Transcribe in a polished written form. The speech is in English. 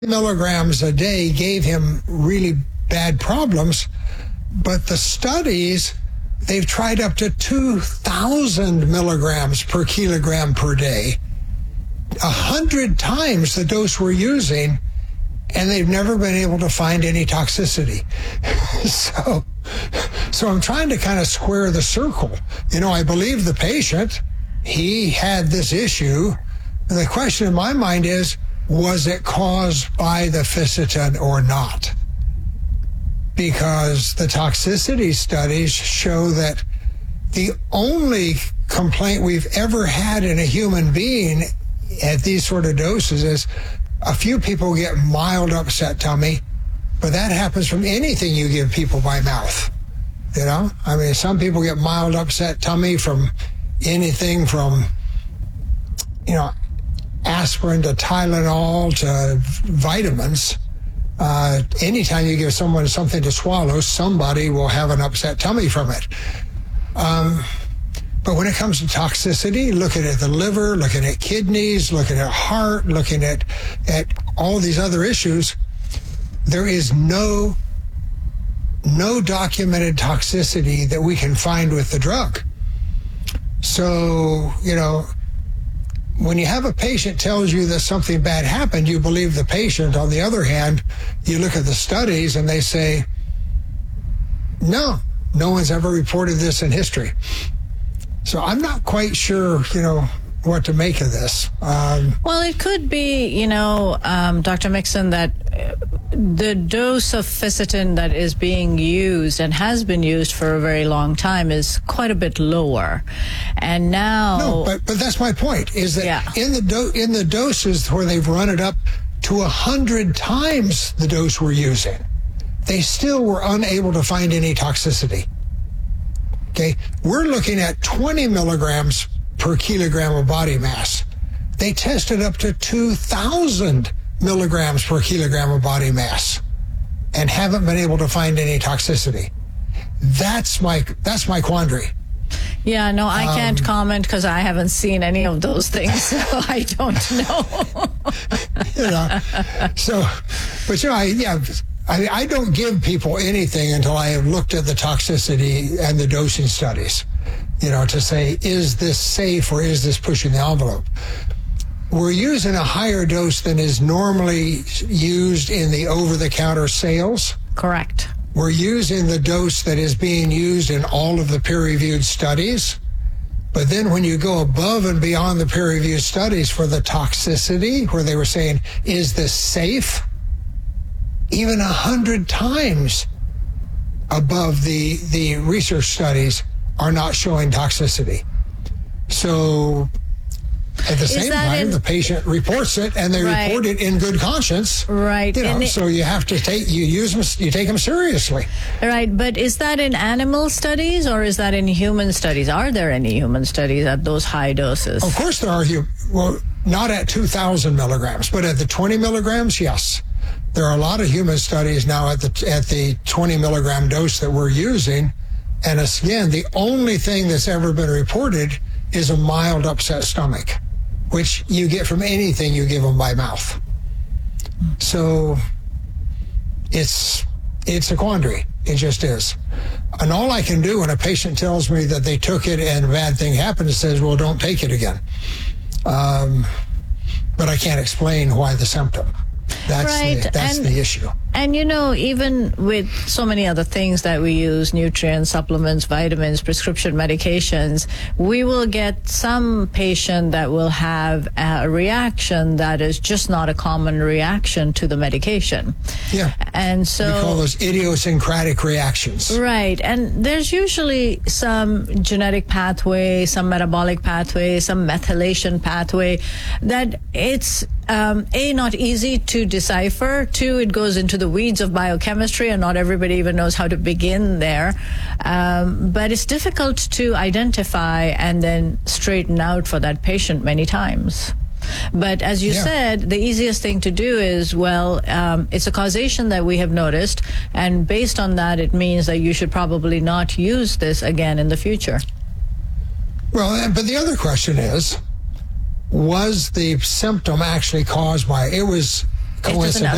milligrams a day gave him really bad problems, but the studies, they've tried up to 2,000 milligrams per kilogram per day, 100 times the dose we're using, and they've never been able to find any toxicity. So I'm trying to kind of square the circle. I believe the patient, he had this issue. And the question in my mind is, was it caused by the Fisetin or not? Because the toxicity studies show that the only complaint we've ever had in a human being at these sort of doses is a few people get mild upset tummy, but that happens from anything you give people by mouth. Some people get mild upset tummy from anything from, aspirin to Tylenol to vitamins. Anytime you give someone something to swallow, somebody will have an upset tummy from it. But when it comes to toxicity, looking at the liver, looking at kidneys, looking at heart, looking at all these other issues, there is no documented toxicity that we can find with the drug. So, when you have a patient tells you that something bad happened, you believe the patient. On the other hand, you look at the studies and they say, no one's ever reported this in history. So I'm not quite sure, what to make of this. Well, it could be, Dr. Mixon, that the dose of Fisetin that is being used and has been used for a very long time is quite a bit lower. And now... No, but that's my point, is that in the doses where they've run it up to 100 times the dose we're using, they still were unable to find any toxicity. Okay, we're looking at 20 milligrams per kilogram of body mass. They tested up to 2,000 milligrams per kilogram of body mass and haven't been able to find any toxicity. That's my quandary. Yeah, no, I can't comment because I haven't seen any of those things, so I don't know. I don't give people anything until I have looked at the toxicity and the dosing studies, to say, is this safe or is this pushing the envelope? We're using a higher dose than is normally used in the over-the-counter sales. Correct. We're using the dose that is being used in all of the peer-reviewed studies. But then when you go above and beyond the peer-reviewed studies for the toxicity, where they were saying, is this safe? Even 100 times above the research studies are not showing toxicity. So at the same time, the patient reports it, and they report it in good conscience. Right. So you have to take them seriously. Right. But is that in animal studies or is that in human studies? Are there any human studies at those high doses? Of course there are. Well, not at 2,000 milligrams, but at the 20 milligrams, yes. There are a lot of human studies now at the 20 milligram dose that we're using. And again, the only thing that's ever been reported is a mild upset stomach, which you get from anything you give them by mouth. So it's a quandary. It just is. And all I can do when a patient tells me that they took it and a bad thing happened is says, well, don't take it again. But I can't explain why the symptom. That's the issue. And, even with so many other things that we use, nutrients, supplements, vitamins, prescription medications, we will get some patient that will have a reaction that is just not a common reaction to the medication. Yeah. And so... we call those idiosyncratic reactions. Right. And there's usually some genetic pathway, some metabolic pathway, some methylation pathway that it's... not easy to decipher. Two, it goes into the weeds of biochemistry, and not everybody even knows how to begin there. But it's difficult to identify and then straighten out for that patient many times. But as you said, the easiest thing to do is, it's a causation that we have noticed, and based on that, it means that you should probably not use this again in the future. Well, but the other question is, was the symptom actually caused by, it was coincidental.